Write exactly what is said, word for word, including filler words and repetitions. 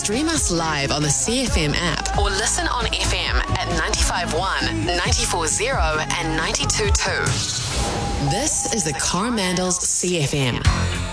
Stream us live on the C F M app or listen on F M at ninety-five point one, ninety-four point zero and ninety-two point two. This is the Coromandels C F M.